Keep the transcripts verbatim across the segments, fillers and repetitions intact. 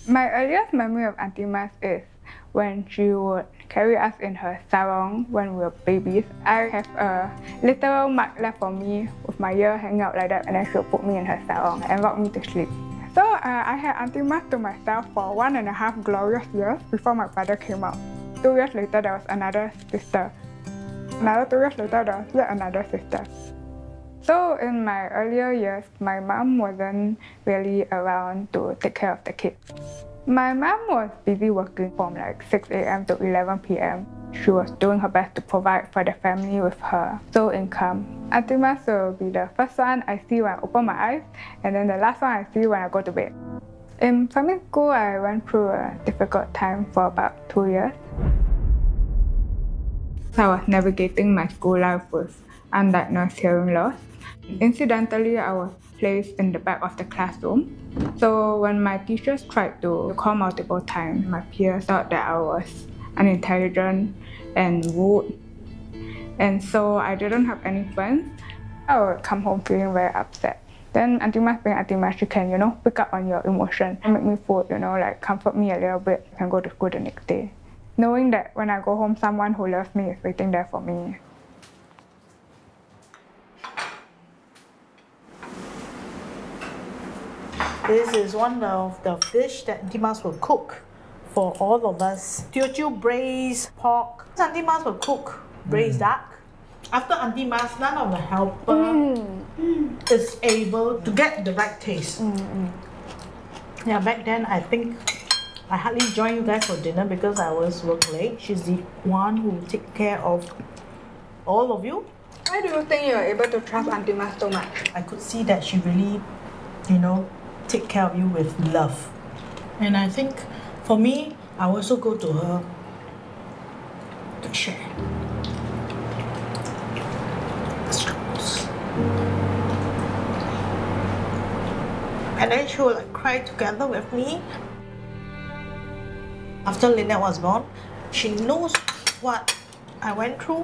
My earliest memory of Auntie Mas is when she would carry us in her sarong when we were babies. I have a little mark left for me with my ear hanging out like that, and then she would put me in her sarong and rock me to sleep. So uh, I had Auntie Mas to myself for one and a half glorious years before my father came out. Two years later, there was another sister. Another two years later, there was yet another sister. So in my earlier years, my mom wasn't really around to take care of the kids. My mom was busy working from like six A M to eleven P M She was doing her best to provide for the family with her sole income. Auntie Mas will be the first one I see when I open my eyes, and then the last one I see when I go to bed. In primary school, I went through a difficult time for about two years. I was navigating my school life with undiagnosed hearing loss. Incidentally, I was placed in the back of the classroom. So when my teachers tried to call multiple times, my peers thought that I was unintelligent and rude. And so I didn't have any friends. I would come home feeling very upset. Then Auntie Mas being Auntie Mas, she can, you know, pick up on your emotion and make me feel, you know, like comfort me a little bit. I can go to school the next day, knowing that when I go home, someone who loves me is waiting there for me. This is one of the fish that Auntie Mas will cook for all of us. Teochew braised pork. Auntie Mas will cook braised mm. duck. After Auntie Mas, none of the helper mm. is able to get the right taste. Mm. Yeah, back then I think I hardly joined you guys for dinner because I was work late. She's the one who take care of all of you. Why do you think you are able to trust Auntie Mas so much? I could see that she really, you know, take care of you with love. And I think for me, I also go to her to share. And then she will like cry together with me. After Lynette was born, she knows what I went through.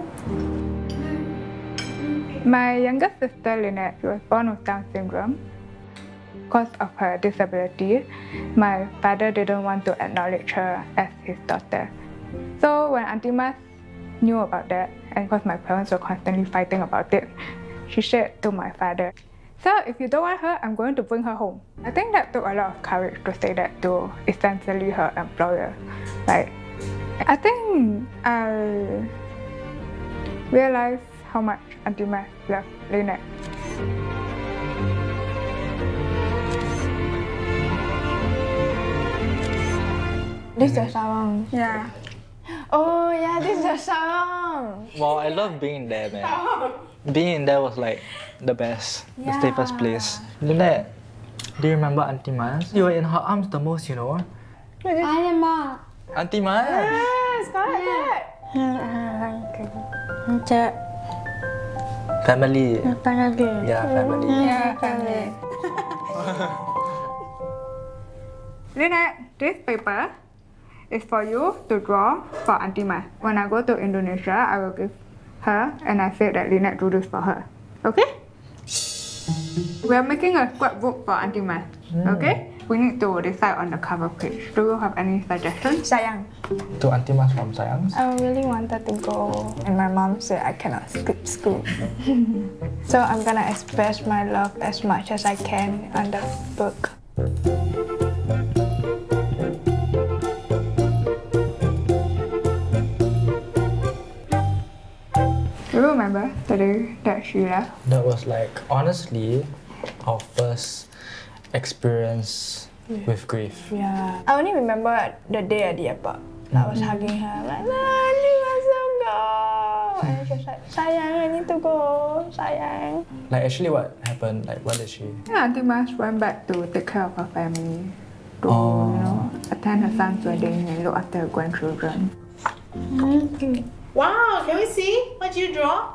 My younger sister Lynette, she was born with Down syndrome. Because of her disability, my father didn't want to acknowledge her as his daughter. So when Auntie Mas knew about that, and because my parents were constantly fighting about it, she said to my father, "So if you don't want her, I'm going to bring her home." I think that took a lot of courage to say that to essentially her employer. Like, I think I realized how much Auntie Mas loved Lynette. This is the sarong. Yeah. Oh yeah, this is the sarong. Wow, I love being there, man. Being in there was like the best, yeah. the safest place. Lynette, do you remember Auntie Mas? You were in her arms the most, you know. I am Ma. Auntie Mas. Yes, correct. Yeah. Family. Family. Yeah, family. Yeah, family. Lynette, this paper is for you to draw for Auntie Mas. When I go to Indonesia, I will give her, and I said that Lynette drew this for her. Okay? We are making a scrapbook for Auntie Mas. Mm. Okay? We need to decide on the cover page. Do you have any suggestions? Sayang. To Auntie Mas from Sayang. I really wanted to go, and my mom said I cannot skip school. So I'm gonna express my love as much as I can on the book. Do you remember the day that she left? That was like, honestly, our first experience yeah. with grief. Yeah. I only remember the day at the airport. Mm-hmm. I was hugging her, like, Auntie Mas will go. And she was like, sayang, I need to go, sayang. Like, actually what happened? Like, what did she? Yeah, Auntie Mas went back to take care of her family. To, oh. you know, attend her son's wedding and look after her grandchildren. Mm-hmm. Wow, can we see what you draw?